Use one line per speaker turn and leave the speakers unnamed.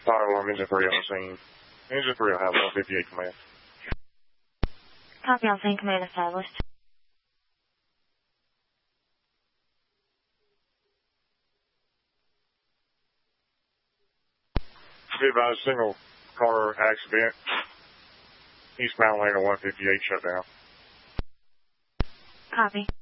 Fire alarm, engine 3 on the scene. Engine 3 will have 158 command.
Copy on scene, command established.
Be about a single car accident. Eastbound lane of 158 shut down.
Copy.